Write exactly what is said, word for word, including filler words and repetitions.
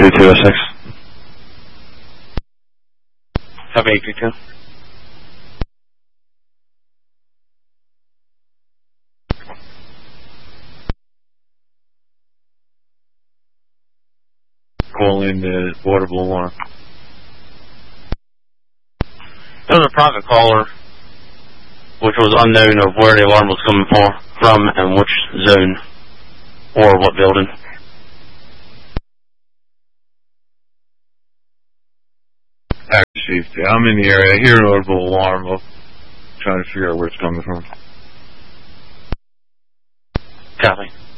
two two oh six. Copy eight three two. Calling the portable alarm. There was a private caller, which was unknown of where the alarm was coming for, from and which zone or what building. Chief, I'm in the area. I hear an audible alarm. I'm trying to figure out where it's coming from. Copy.